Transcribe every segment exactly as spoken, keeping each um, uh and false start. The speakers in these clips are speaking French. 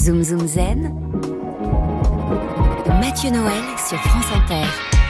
Zoom Zoom Zen, Mathieu Noël sur France Inter.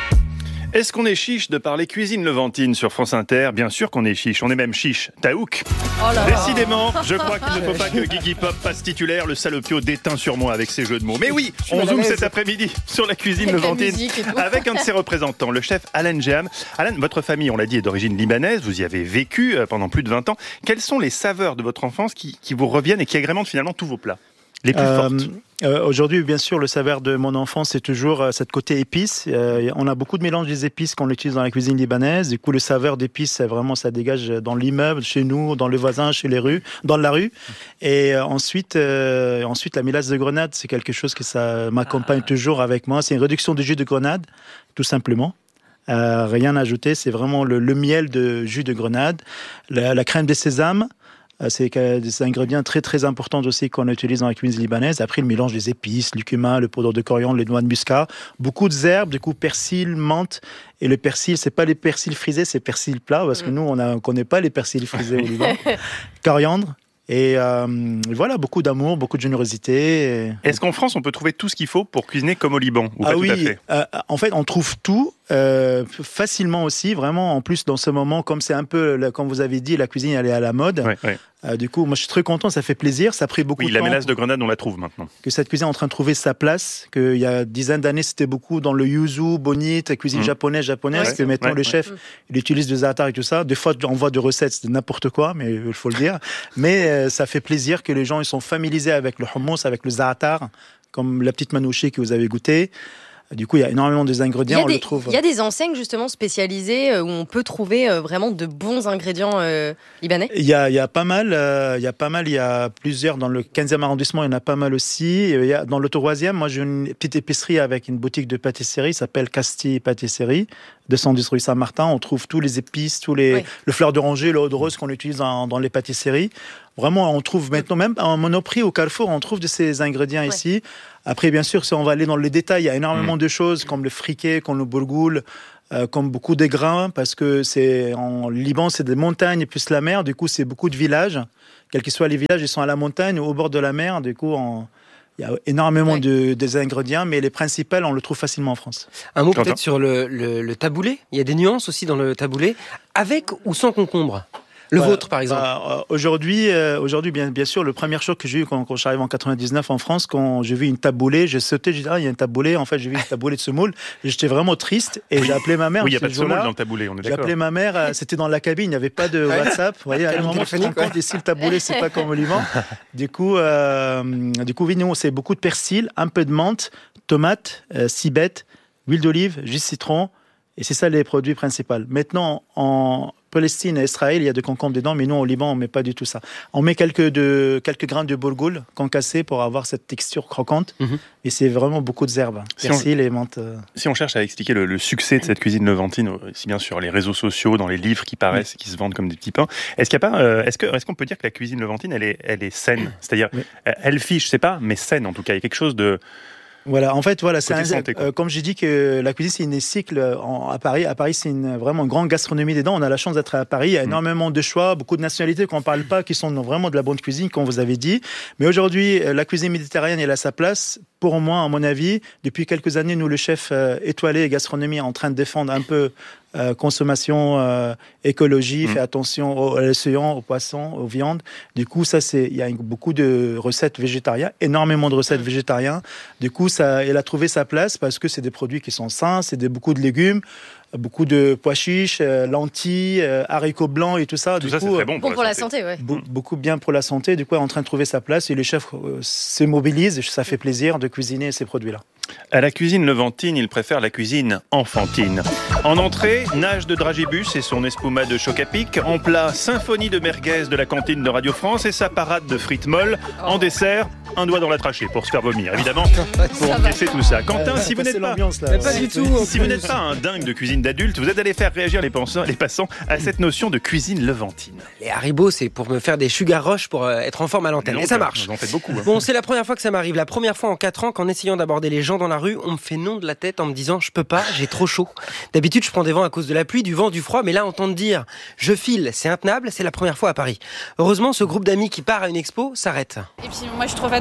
Est-ce qu'on est chiche de parler cuisine levantine sur France Inter ? Bien sûr qu'on est chiche, on est même chiche. Taouk. Oh là là. Décidément, je crois qu'il ne faut pas que Guigui Pop passe titulaire, le salopio déteint sur moi avec ses jeux de mots. Mais oui, on zoome cet après-midi sur la cuisine avec levantine avec un de ses représentants, le chef Alan Jeham. Alan, votre famille, on l'a dit, est d'origine libanaise, vous y avez vécu pendant plus de vingt ans. Quelles sont les saveurs de votre enfance qui, qui vous reviennent et qui agrémentent finalement tous vos plats ? Les plus euh, fortes. Euh, aujourd'hui, bien sûr, le saveur de mon enfance, c'est toujours euh, cette côté épice. Euh, on a beaucoup de mélange des épices qu'on utilise dans la cuisine libanaise. Du coup, le saveur d'épices, c'est vraiment, ça dégage dans l'immeuble, chez nous, dans le voisin, chez les rues, dans la rue. Et euh, ensuite, euh, ensuite, la mélasse de grenade, c'est quelque chose que ça m'accompagne ah. toujours avec moi. C'est une réduction du jus de grenade, tout simplement. Euh, rien à ajouter. C'est vraiment le, le miel de jus de grenade, la, la crème de sésame. C'est des ingrédients très très importants aussi qu'on utilise dans la cuisine libanaise. Après, le mélange des épices, le cumin, le poudre de coriandre, les noix de muscat, beaucoup d'herbes, du coup persil, menthe. Et le persil, c'est pas les persils frisés, c'est persil plat, parce que nous, on ne connaît pas les persils frisés au Liban. Coriandre. Et euh, voilà, beaucoup d'amour, beaucoup de générosité. Et... Est-ce qu'en France, on peut trouver tout ce qu'il faut pour cuisiner comme au Liban ou pas? Ah oui, tout à fait euh, en fait, on trouve tout euh, facilement aussi, vraiment. En plus, dans ce moment, comme c'est un peu, comme vous avez dit, la cuisine, elle est à la mode. Ouais, ouais. Euh, du coup, moi, je suis très content, ça fait plaisir. Ça a pris beaucoup oui, de temps. Oui, la mélasse de grenade, on la trouve maintenant. Que cette cuisine est en train de trouver sa place. Qu'il y a une dizaine d'années, c'était beaucoup dans le yuzu, bonite, cuisine mmh. japonaise, japonaise. Ouais, que maintenant, ouais, le chef, ouais. il utilise du za'atar et tout ça. Des fois, on voit des recettes, c'est n'importe quoi, mais il faut le dire. Mais euh, ça fait plaisir que les gens ils sont familiarisés avec le hummus, avec le za'atar, comme la petite manouchi que vous avez goûté. Du coup, il y a énormément des ingrédients, on des, le trouve. Il y a des enseignes justement spécialisées où on peut trouver vraiment de bons ingrédients euh, libanais. Il y a, il y a pas mal, euh, il y a pas mal, il y a plusieurs dans le quinzième arrondissement, il y en a pas mal aussi. Il y a, dans le troisième, moi j'ai une petite épicerie avec une boutique de pâtisserie, ça s'appelle Castille Pâtisserie, deux cent dix rue Saint-Martin. On trouve tous les épices, tous les, oui. le fleur d'oranger, l'eau de rose qu'on utilise dans, dans les pâtisseries. Vraiment, on trouve maintenant, même en Monoprix au Carrefour, on trouve de ces ingrédients ouais. ici. Après, bien sûr, si on va aller dans les détails, il y a énormément mmh. de choses, comme le friquet, comme le bourgoul, euh, comme beaucoup de grains, parce que c'est en Liban, c'est des montagnes plus la mer. Du coup, c'est beaucoup de villages. Quels que soient les villages, ils sont à la montagne ou au bord de la mer. Du coup, on... il y a énormément ouais. de, des ingrédients, mais les principaux, on le trouve facilement en France. Un mot peut-être sur le, le, le taboulé. Il y a des nuances aussi dans le taboulé, avec ou sans concombre. Le bah, vôtre, par exemple. Bah, aujourd'hui, euh, aujourd'hui bien, bien sûr, le premier choc que j'ai eu quand, quand je suis arrivé en quatre-vingt-dix-neuf en France, quand j'ai vu une taboulée, j'ai sauté, j'ai dit, ah, il y a une taboulée. En fait, j'ai vu une taboulée de semoule. Et j'étais vraiment triste. Et j'ai appelé ma mère. Oui, il n'y a pas de semoule dans le taboulé, on est d'accord. J'ai appelé ma mère, euh, c'était dans la cabine, il n'y avait pas de WhatsApp. Vous voyez, à un moment, je me rends compte, ici, le taboulé, c'est pas comme au Liban. Du coup, euh, du coup, oui, nous, c'est beaucoup de persil, un peu de menthe, tomates, euh, cibette, huile d'olive, jus de citron. Et c'est ça les produits principaux. Maintenant, en Palestine et Israël, il y a de concombre dedans, mais nous, au Liban, on ne met pas du tout ça. On met quelques, de, quelques grains de bourgoul concassés pour avoir cette texture croquante. Mm-hmm. Et c'est vraiment beaucoup d'herbes, si persil on, et menthe. Si on cherche à expliquer le, le succès de cette cuisine levantine, aussi bien sur les réseaux sociaux, dans les livres qui paraissent et oui. qui se vendent comme des petits pains, est-ce, qu'il y a pas, euh, est-ce, que, est-ce qu'on peut dire que la cuisine levantine, elle est, elle est saine ? C'est-à-dire, oui. elle fiche, je ne sais pas, mais saine en tout cas. Il y a quelque chose de... Voilà, en fait, voilà, c'est un, santé, euh, comme j'ai dit que la cuisine c'est une cycle en, à Paris. À Paris, c'est une vraiment une grande gastronomie dedans. On a la chance d'être à Paris. Il y a mmh. énormément de choix, beaucoup de nationalités qu'on ne parle pas, qui sont vraiment de la bonne cuisine, comme vous avez dit. Mais aujourd'hui, la cuisine méditerranéenne, elle a sa place. Pour moi, à mon avis, depuis quelques années, nous, le chef euh, étoilé et gastronomie, est en train de défendre un peu euh, consommation, euh, écologie, mmh. fait attention aux océans, aux poissons, aux viandes. Du coup, ça, c'est, il y a beaucoup de recettes végétariennes, énormément de recettes mmh. végétariennes. Du coup, ça, elle a trouvé sa place parce que c'est des produits qui sont sains, c'est des, beaucoup de légumes, beaucoup de pois chiches, euh, lentilles, euh, haricots blancs et tout ça. Tout du ça, coup, c'est très bon pour, bon pour la, la santé. santé. Ouais. Be- beaucoup bien pour la santé. Du coup, elle est en train de trouver sa place et les chefs euh, se mobilisent. Ça fait plaisir de cuisiner ces produits-là. À la cuisine levantine, il préfère la cuisine enfantine. En entrée, nage de dragibus et son espuma de choc à pic. En plat, symphonie de merguez de la cantine de Radio France et sa parade de frites molles. Oh. En dessert, un doigt dans la trachée pour se faire vomir, évidemment, pour encaisser tout ça. Quentin, euh, si vous n'êtes pas, là, ouais. pas du tout, si vous n'êtes pas un dingue de cuisine d'adulte, vous êtes allé faire réagir les, pensants, les passants à cette notion de cuisine levantine. Les haribots, c'est pour me faire des sugar rush pour euh, être en forme à l'antenne. Et ça marche. Vous en faites beaucoup. Hein. Bon, c'est la première fois que ça m'arrive. La première fois en quatre ans qu'en essayant d'aborder les gens dans la rue, on me fait non de la tête en me disant je peux pas, j'ai trop chaud. D'habitude, je prends des vents à cause de la pluie, du vent, du froid, mais là, entendre dire je file, c'est intenable, c'est la première fois à Paris. Heureusement, ce groupe d'amis qui part à une expo s'arrête. Et puis moi, je suis trop fan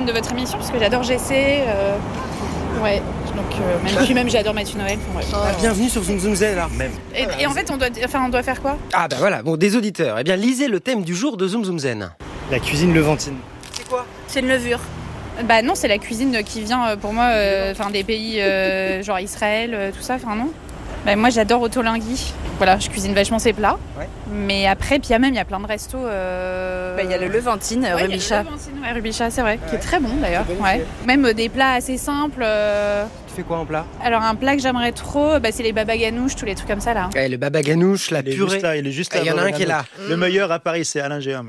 fan de votre émission parce que j'adore G C. Euh... Ouais, donc euh, même, puis même j'adore Mathieu Noël. Enfin, ouais. Ah, bienvenue sur Zoom Zoom Z alors. Même. Et, et en fait, on doit, enfin, on doit faire quoi ? Ah bah voilà, bon, des auditeurs. Eh bien, lisez le thème du jour de Zoom Zoom Zen. La cuisine levantine. C'est quoi ? C'est une levure. Bah non, c'est la cuisine qui vient euh, pour moi, enfin euh, des pays euh, genre Israël, euh, tout ça, enfin non. Bah, moi j'adore Otolenghi. Voilà, je cuisine vachement ces plats. Ouais. Mais après, puis il y a même il y a plein de restos. Il euh... bah, y a le Levantine, ouais, Rubicha. Le Levantine, ouais, Rubicha, c'est vrai, ouais. Qui est très bon d'ailleurs. Ouais. Même euh, des plats assez simples. Euh... Tu fais quoi en plat ? Alors un plat que j'aimerais trop, bah, c'est les baba ganoush, tous les trucs comme ça là. Ouais, le baba ganoush, la il purée. Est là, il est juste là. Il y en a un qui est là. Le meilleur à Paris, c'est Alain Géant.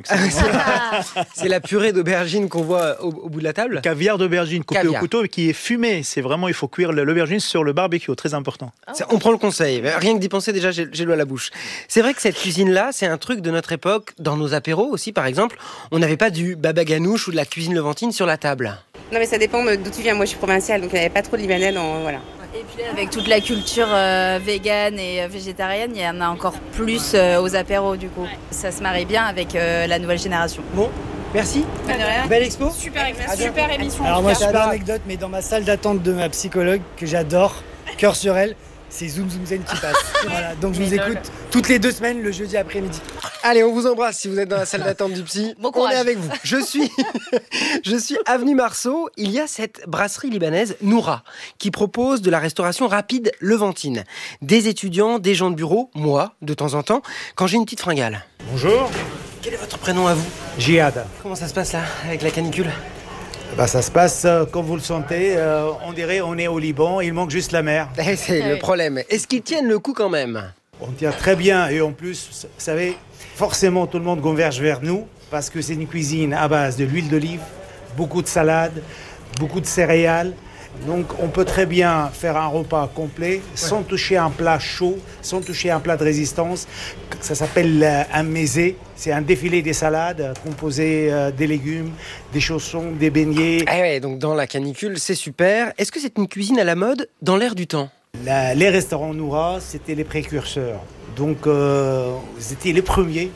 C'est la purée d'aubergine qu'on voit au, au bout de la table. Caviar d'aubergine coupé Caviar. au couteau et qui est fumé. C'est vraiment, il faut cuire l'aubergine sur le barbecue, très important. Oh. On prend le conseil. Rien que d'y penser, déjà, j'ai, j'ai l'eau à la bouche. C'est vrai que cette cuisine-là, c'est un truc de notre époque. Dans nos apéros aussi, par exemple, on n'avait pas du baba ganoush ou de la cuisine levantine sur la table. Non, mais ça dépend d'où tu viens. Moi, je suis provinciale, donc il n'y avait pas trop de Libanais dans... Voilà. Et puis là, avec toute la culture euh, végane et euh, végétarienne, il y en a encore plus euh, aux apéros du coup. Ouais. Ça se marie bien avec euh, la nouvelle génération. Bon, merci. Belle expo. Super, super émission. Alors moi, super anecdote, mais dans ma salle d'attente de ma psychologue, que j'adore, cœur sur elle, c'est Zoom Zoom Zen qui passe. Voilà, donc je vous écoute toutes les deux semaines le jeudi après-midi. Allez, on vous embrasse si vous êtes dans la salle d'attente du psy. Bon on est avec vous. Je suis, je suis avenue Marceau. Il y a cette brasserie libanaise, Noura, qui propose de la restauration rapide levantine. Des étudiants, des gens de bureau, moi, de temps en temps, quand j'ai une petite fringale. Bonjour. Quel est votre prénom à vous ? Jihad. Comment ça se passe là, avec la canicule ? Bah, ça se passe euh, comme vous le sentez. Euh, on dirait on est au Liban, il manque juste la mer. Eh, c'est ah le oui. problème. Est-ce qu'ils tiennent le coup quand même ? On tient très bien et en plus, vous savez, forcément tout le monde converge vers nous parce que c'est une cuisine à base de l'huile d'olive, beaucoup de salade, beaucoup de céréales. Donc on peut très bien faire un repas complet sans toucher un plat chaud, sans toucher un plat de résistance. Ça s'appelle un mésé. C'est un défilé des salades composé des légumes, des chaussons, des beignets. Ah ouais, donc dans la canicule, c'est super. Est-ce que c'est une cuisine à la mode dans l'air du temps ? La, les restaurants Noura, c'était les précurseurs. Donc euh, c'était les premiers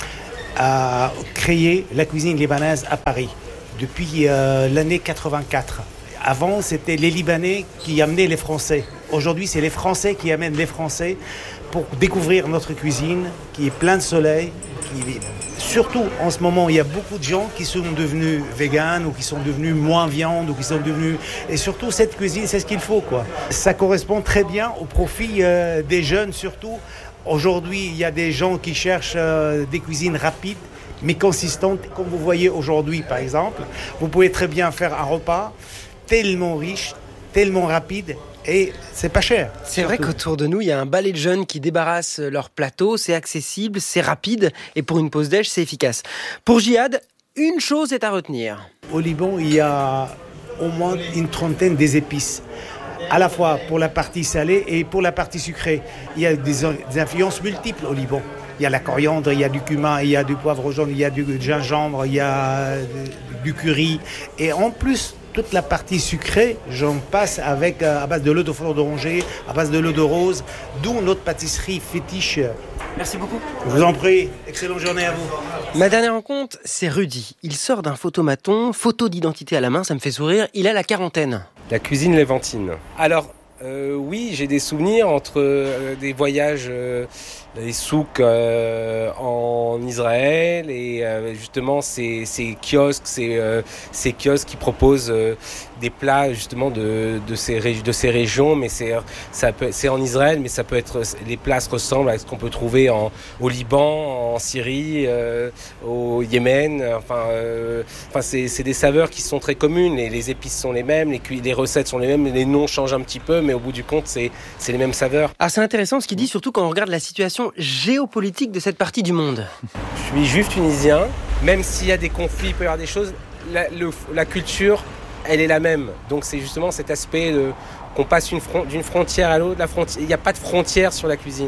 à créer la cuisine libanaise à Paris depuis euh, l'année quatre-vingt-quatre. Avant, c'était les Libanais qui amenaient les Français. Aujourd'hui, c'est les Français qui amènent les Français pour découvrir notre cuisine, qui est pleine de soleil. Qui... Surtout, en ce moment, il y a beaucoup de gens qui sont devenus véganes ou qui sont devenus moins viande ou qui sont devenus... Et surtout, cette cuisine, c'est ce qu'il faut, quoi. Ça correspond très bien au profit euh, des jeunes, surtout. Aujourd'hui, il y a des gens qui cherchent euh, des cuisines rapides, mais consistantes. Comme vous voyez aujourd'hui, par exemple, vous pouvez très bien faire un repas tellement riche, tellement rapide et c'est pas cher. C'est surtout. Vrai qu'autour de nous, il y a un balai de jeunes qui débarrassent leur plateau, c'est accessible, c'est rapide et pour une pause déj, c'est efficace. Pour Jihad, une chose est à retenir. Au Liban, il y a au moins une trentaine des épices, à la fois pour la partie salée et pour la partie sucrée. Il y a des, des influences multiples au Liban. Il y a la coriandre, il y a du cumin, il y a du poivre jaune, il y a du gingembre, il y a du curry et en plus toute la partie sucrée, j'en passe avec euh, à base de l'eau de fleur d'oranger, à base de l'eau de rose, d'où notre pâtisserie fétiche. Merci beaucoup. Je vous en prie, excellente journée à vous. Ma dernière rencontre, c'est Rudy. Il sort d'un photomaton, photo d'identité à la main, ça me fait sourire. Il a la quarantaine. La cuisine levantine. Alors, euh, oui, j'ai des souvenirs entre euh, des voyages, euh, des souks euh, en Israël et euh, justement ces, ces kiosques, ces, euh, ces kiosques qui proposent euh, des plats justement de, de, ces, de ces régions, mais c'est, ça peut, c'est en Israël, mais ça peut être, les plats se ressemblent à ce qu'on peut trouver en, au Liban, en Syrie, euh, au Yémen. Enfin, euh, enfin c'est, c'est des saveurs qui sont très communes. Les, les épices sont les mêmes, les, les recettes sont les mêmes, les noms changent un petit peu, mais au bout du compte, c'est, c'est les mêmes saveurs. Ah, c'est intéressant ce qu'il dit, surtout quand on regarde la situation géopolitique de cette partie du monde. Je suis juif tunisien, même s'il y a des conflits, il peut y avoir des choses, la, le, la culture, elle est la même. Donc c'est justement cet aspect de, qu'on passe une fron- d'une frontière à l'autre. La fronti- il n'y a pas de frontière sur la cuisine.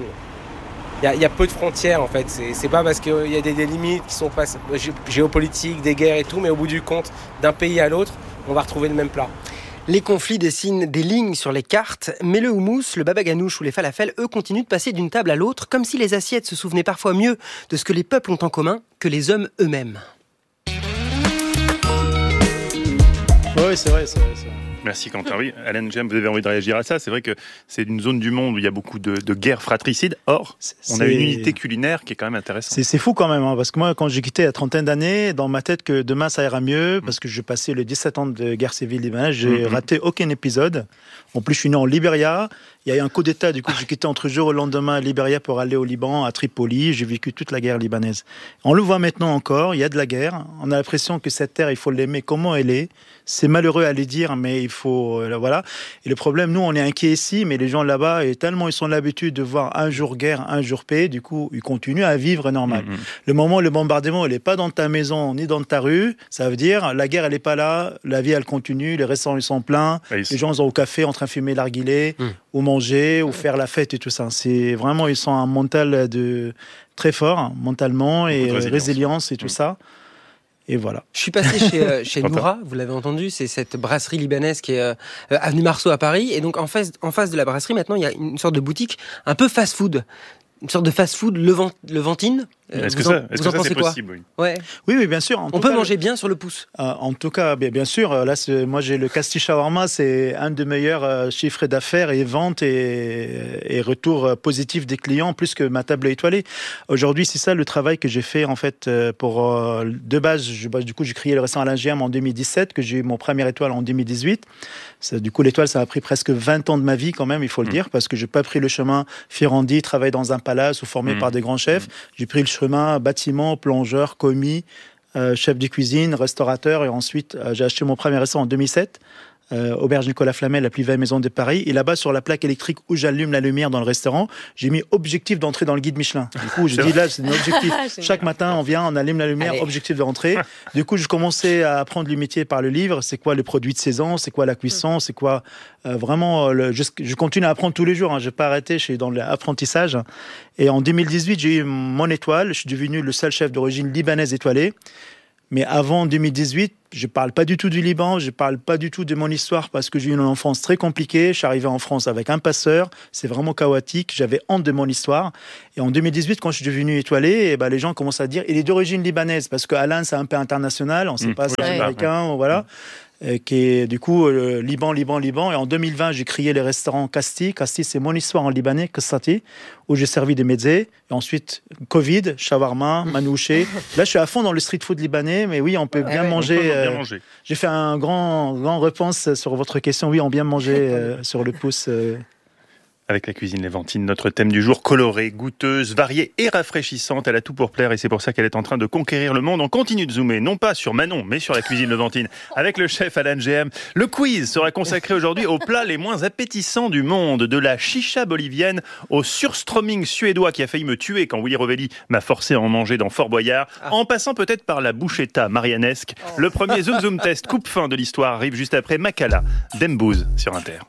Il y a, il y a peu de frontières en fait. C'est, c'est pas parce qu'il y a des, des limites qui sont pas gé- géopolitiques, des guerres et tout, mais au bout du compte, d'un pays à l'autre, on va retrouver le même plat. Les conflits dessinent des lignes sur les cartes, mais le houmous, le baba ganoush ou les falafels, eux, continuent de passer d'une table à l'autre, comme si les assiettes se souvenaient parfois mieux de ce que les peuples ont en commun que les hommes eux-mêmes. Oui, c'est vrai, c'est vrai. C'est vrai. Merci Quentin. Oui, Alain Gem, vous avez envie de réagir à ça. C'est vrai que c'est une zone du monde où il y a beaucoup de, de guerres fratricides. Or, c'est, on a une unité culinaire qui est quand même intéressante. C'est, c'est fou quand même, hein, parce que moi, quand j'ai quitté à trentaine d'années, dans ma tête que demain ça ira mieux, parce que j'ai passé les dix-sept ans de guerre civile libanaise, j'ai mm-hmm. raté aucun épisode. En plus, je suis né en Libéria. Il y a eu un coup d'État, du coup, j'ai quitté entre jour et le lendemain à Libéria pour aller au Liban, à Tripoli. J'ai vécu toute la guerre libanaise. On le voit maintenant encore, il y a de la guerre. On a l'impression que cette terre, il faut l'aimer comment elle est. C'est malheureux à le dire, mais il faut... Euh, voilà. Et le problème, nous, on est inquiets ici, mais les gens là-bas, et tellement ils ont l'habitude de voir un jour guerre, un jour paix, du coup, ils continuent à vivre normal. Mmh. Le moment où le bombardement, il n'est pas dans ta maison, ni dans ta rue, ça veut dire, la guerre, elle n'est pas là, la vie, elle continue, les restaurants, ils sont pleins, oui, les gens sont au café en train de fumer l'arguilé, mmh. ou manger, ou faire la fête et tout ça. C'est vraiment, ils sont un mental de... très fort, mentalement, et résilience. résilience et tout mmh. ça. Et voilà. Je suis passé chez, euh, chez Noura, vous l'avez entendu, c'est cette brasserie libanaise qui est euh, avenue Marceau à Paris. Et donc en face, en face de la brasserie, maintenant, il y a une sorte de boutique un peu fast-food. Une sorte de fast-food levant, levantine. Euh, est-ce que ça, en, est-ce vous que en ça c'est quoi possible oui. Ouais. Oui, oui, bien sûr. En On peut cas, manger bien sur le pouce. Euh, en tout cas, bien, bien sûr. Là, c'est, moi, j'ai le Casti Shawarma, c'est un des meilleurs euh, chiffres d'affaires et ventes et, et retours positifs des clients, plus que ma table étoilée. Aujourd'hui, c'est ça le travail que j'ai fait en fait pour euh, de base. Je, bah, du coup, j'ai créé le restaurant Alain Gem en deux mille dix-sept, que j'ai eu mon première étoile en deux mille dix-huit. Ça, du coup, l'étoile, ça a pris presque vingt ans de ma vie quand même, il faut le mmh. dire, parce que j'ai pas pris le chemin Ferrandi, travailler dans un palace ou formé mmh. par des grands chefs. Mmh. J'ai pris le chemin bâtiment, plongeur, commis, euh, chef de cuisine, restaurateur, et ensuite euh, j'ai acheté mon premier restaurant en deux mille sept, euh, Auberge Nicolas Flamel, la plus belle maison de Paris, et là-bas sur la plaque électrique où j'allume la lumière dans le restaurant, j'ai mis objectif d'entrée dans le guide Michelin. Du coup, j'ai dit là, c'est un objectif. Chaque matin, on vient, on allume la lumière, Allez. objectif d'entrée. Du coup, je commençais à apprendre le métier par le livre. C'est quoi les produits de saison, c'est quoi la cuisson, c'est quoi euh, vraiment. Le, je, je continue à apprendre tous les jours. Hein, je n'ai pas arrêté. Je suis dans l'apprentissage. Et en deux mille dix-huit, j'ai eu mon étoile. Je suis devenu le seul chef d'origine libanaise étoilé. Mais avant deux mille dix-huit, je parle pas du tout du Liban, je parle pas du tout de mon histoire parce que j'ai eu une enfance très compliquée. Je suis arrivé en France avec un passeur, c'est vraiment chaotique. J'avais honte de mon histoire. Et en deux mille dix-huit, quand je suis devenu étoilé, et ben les gens commencent à dire il est d'origine libanaise parce que Alain c'est un peu international, on sait mmh, pas, c'est ouais, américain, ouais. voilà. Euh, qui est du coup euh, Liban, Liban, Liban. Et en deux mille vingt, j'ai créé les restaurants Casti. Casti, c'est mon histoire en libanais, Kastati, où j'ai servi des mezzés. Et ensuite, Covid, shawarma, manouché. Là, je suis à fond dans le street food libanais, mais oui, on peut ouais, bien ouais, manger. On peut euh, bien manger. J'ai fait un grand, grand réponse sur votre question. Oui, on bien manger euh, sur le pouce. Euh, Avec la cuisine levantine, notre thème du jour, colorée, goûteuse, variée et rafraîchissante. Elle a tout pour plaire et c'est pour ça qu'elle est en train de conquérir le monde. On continue de zoomer, non pas sur Manon, mais sur la cuisine levantine. Avec le chef Alain Gem. Le quiz sera consacré aujourd'hui aux plats les moins appétissants du monde. De la chicha bolivienne au surströmming suédois qui a failli me tuer quand Willy Rovelli m'a forcé à en manger dans Fort Boyard. En passant peut-être par la bouchetta marianesque. Le premier Zoom Zoom Test coupe fin de l'histoire arrive juste après Makala d'Embouze sur Inter.